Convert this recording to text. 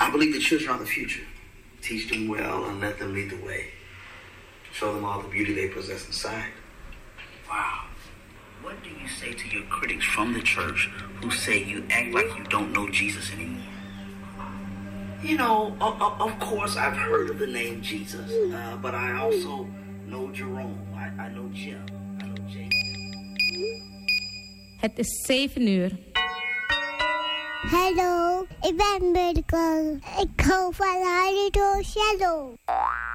I believe the children are the future. Teach them well and let them lead the way. Show them all the beauty they possess inside. Wow. What do you say to your critics from the church who say you act like you don't know Jesus anymore? You know, of course I've heard of the name Jesus, but I also know Jerome. I know Jim. I know James. Het is 7 uur. Hallo, ik ben Birkel. Ik hou van Radio Shalom.